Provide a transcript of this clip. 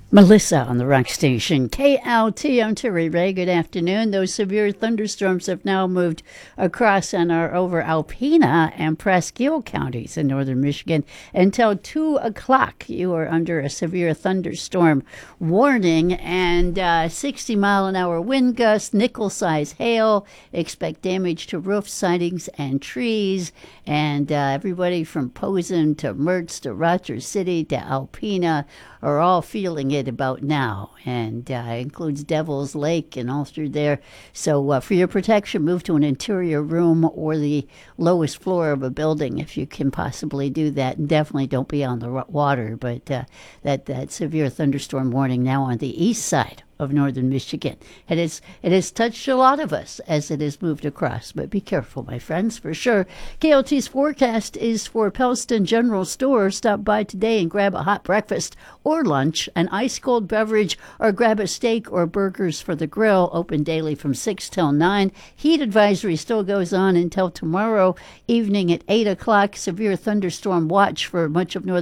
Melissa on the rock station KLT. I'm Terry Ray. Good afternoon. Those severe thunderstorms have now moved across and are over Alpena and Presque counties in northern Michigan. Until 2 o'clock, you are under a severe thunderstorm warning and 60-mile-an-hour wind gusts, nickel-size hail. Expect damage to roof sidings and trees. And everybody from Posen to Mertz to Rogers City to Alpena are all feeling it about now, and includes Devil's Lake and all through there. So for your protection, move to an interior room or the lowest floor of a building if you can possibly do that, and definitely don't be on the water. But that severe thunderstorm warning now on the east side of northern Michigan. It has touched a lot of us as it has moved across, but be careful, my friends, for sure. KLT's forecast is for Pellston General Store. Stop by today and grab a hot breakfast or lunch, an ice-cold beverage, or grab a steak or burgers for the grill. Open daily from 6 till 9. Heat advisory still goes on until tomorrow evening at 8 o'clock. Severe thunderstorm watch for much of northern